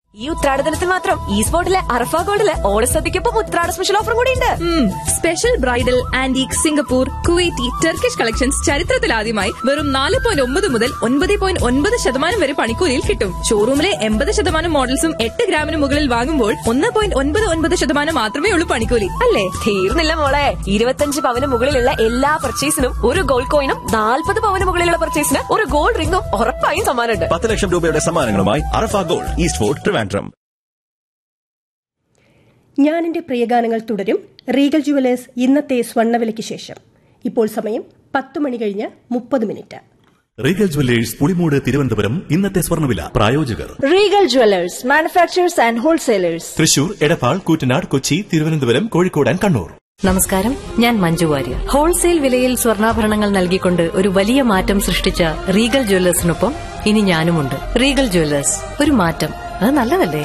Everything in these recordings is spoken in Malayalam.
ഈ ഉത്രാടദിനത്തിൽ മാത്രം ഈ സ്പോട്ടിലെ അറഫ ഗോൾഡിലെ ഓണസദ്യക്കൊപ്പം ഉത്രാട സ്പെഷ്യൽ ഓഫർ കൂടി ഉണ്ട്. Special bridal, antique, Singapore, Kuwaiti, Turkish collections ചരിത്രത്തിലാദ്യമായി വെറും 4.9 മുതൽ 9.9% വരെ പണിക്കൂലിയിൽ കിട്ടും. ഷോറൂമിലെ 80% മോഡൽസും 8 ഗ്രാമിന് മുകളിൽ വാങ്ങുമ്പോൾ 1.99% മാത്രമേ ഉള്ളൂ പണിക്കൂലി. അല്ലേ? തീർന്നില്ല മോളെ, 25 പവന് മുകളിലുള്ള എല്ലാ പർച്ചേസിനും ഒരു ഗോൾഡ് കോയിനും 40 പവന് മുകളിലുള്ള പർച്ചേസിന് ഒരു ഗോൾഡ് റിംഗും ഉറപ്പായും സമ്മാനമുണ്ട്. 10 ലക്ഷം രൂപയുടെ സമ്മാനങ്ങളുമായി അറഫ ഗോൾഡ്, ഈസ്റ്റ് ഫോർട്ട്, ട്രിവാൻഡ്രം. ഞാൻ എന്റെ പ്രിയഗാനങ്ങൾ തുടരും. റീഗൽ ജുവലേഴ്സ് ഇന്നത്തെ സ്വർണ്ണവിലയ്ക്ക് ശേഷം. ഇപ്പോൾ സമയം 10 മണി കഴിഞ്ഞ് 30 minute. Regal jewellers Pulimoodu, Thiruvananthapuram. ഇന്നത്തെ സ്വർണ്ണവില പ്രായോജകർ Regal jewellers, manufacturers and wholesalers. Thrissur, Edappal, Koottanad, Kochi, Thiruvananthapuram, Kozhikode and Kannur. നമസ്കാരം, ഞാൻ മഞ്ജു വാര്യർ. ഹോൾസെയിൽ വിലയിൽ സ്വർണ്ണാഭരണങ്ങൾ നൽകിക്കൊണ്ട് ഒരു വലിയ മാറ്റം സൃഷ്ടിച്ച റീഗൽ ജ്വല്ലേഴ്സിനൊപ്പം ഇനി ഞാനുമുണ്ട്. റീഗൽ ജ്വല്ലേഴ്സ്, ഒരു മാറ്റം, അത് നല്ലതല്ലേ?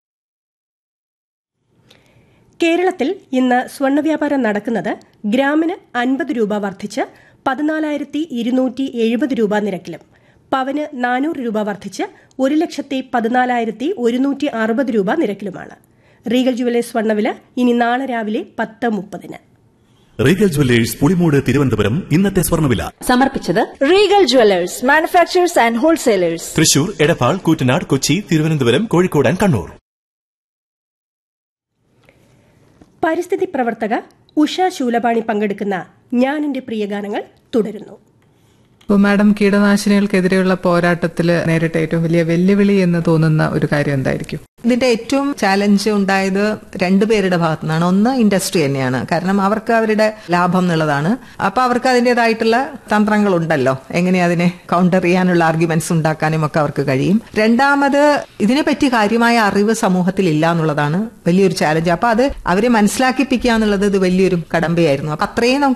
കേരളത്തിൽ ഇന്ന് സ്വർണ്ണവ്യാപാരം നടക്കുന്നത് ഗ്രാമിന് 50 രൂപ വർദ്ധിച്ച് 14,270 രൂപ നിരക്കിലും, പവന് 400 രൂപ വർദ്ധിച്ച് 1,14,160 രൂപ നിരക്കിലുമാണ്. റീഗൽ ജുവലേഴ്സ് സ്വർണ്ണവില ഇനി നാളെ രാവിലെ 10:30. Regal jewellers Pulimoodu, Thiruvananthapuram. ഇന്നത്തെ സ്വർണ്ണവില സമർപ്പിച്ചത് Regal jewellers, manufacturers and wholesalers. Thrissur, Edappal, Koottanad, Kochi, Thiruvananthapuram, Kozhikode and Kannur. പരിസ്ഥിതി പ്രവർത്തക ഉഷ ശൂലപാണി പങ്കെടുക്കുന്ന ഞാൻ എന്റെ പ്രിയഗാനങ്ങൾ തുടരുന്നു. അപ്പോൾ മാഡം, കീടനാശിനികൾക്കെതിരെയുള്ള പോരാട്ടത്തിൽ നേരിട്ട ഏറ്റവും വലിയ വെല്ലുവിളി എന്ന് തോന്നുന്ന ഒരു കാര്യം എന്തായിരിക്കും? ഇതിന്റെ ഏറ്റവും ചാലഞ്ച് ഉണ്ടായത് രണ്ടുപേരുടെ ഭാഗത്തു നിന്നാണ്. ഒന്ന് ഇൻഡസ്ട്രി തന്നെയാണ്. കാരണം അവർക്ക് അവരുടെ ലാഭം എന്നുള്ളതാണ്. അപ്പൊ അവർക്ക് അതിൻ്റെതായിട്ടുള്ള തന്ത്രങ്ങളുണ്ടല്ലോ, എങ്ങനെ അതിനെ കൗണ്ടർ ചെയ്യാനുള്ള ആർഗ്യുമെന്റ്സ് ഉണ്ടാക്കാനും ഒക്കെ അവർക്ക് കഴിയും. രണ്ടാമത്, ഇതിനെപ്പറ്റി കാര്യമായ അറിവ് സമൂഹത്തിൽ ഇല്ല എന്നുള്ളതാണ് വലിയൊരു ചാലഞ്ച്. അപ്പൊ അത് അവരെ മനസ്സിലാക്കിപ്പിക്കുക എന്നുള്ളത് ഇത് വലിയൊരു കടമ്പയായിരുന്നു. അപ്പൊ അത്രയും